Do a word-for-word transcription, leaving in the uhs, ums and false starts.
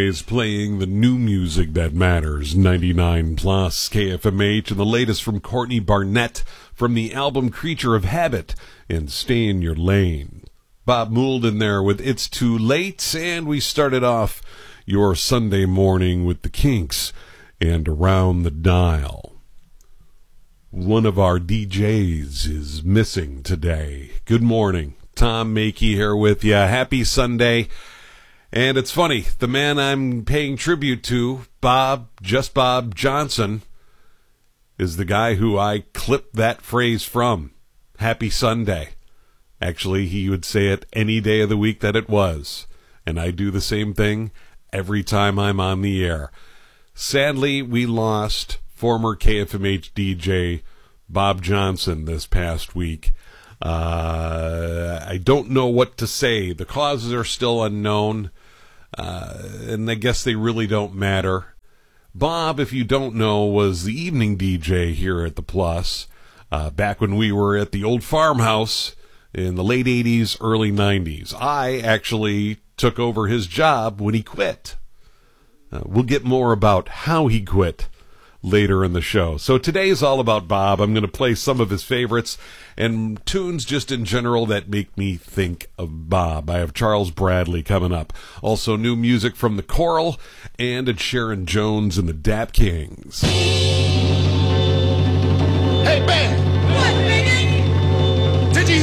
always playing the new music that matters. ninety-nine plus K F M H, and the latest from Courtney Barnett from the album Creature of Habit and Stay in Your Lane. Bob Mould in there with It's Too Late, and we started off your Sunday morning with the Kinks and Around the Dial. One of our D Js is missing today. Good morning. Tom Mackey here with you. Happy Sunday. And it's funny, the man I'm paying tribute to, Bob, Just Bob Johnson, is the guy who I clipped that phrase from. Happy Sunday. Actually, he would say it any day of the week that it was. And I do the same thing every time I'm on the air. Sadly, we lost former K F M H D J Bob Johnson this past week. Uh, I don't know what to say. The causes are still unknown, uh, and I guess they really don't matter. Bob, if you don't know, was the evening D J here at the Plus, uh, back when we were at the old farmhouse in the late eighties, early nineties. I actually took over his job when he quit. Uh, we'll get more about how he quit later in the show. So today is all about Bob. I'm going to play some of his favorites and tunes just in general that make me think of Bob. I have Charles Bradley coming up. Also new music from the Coral and Sharon Jones and the Dap Kings.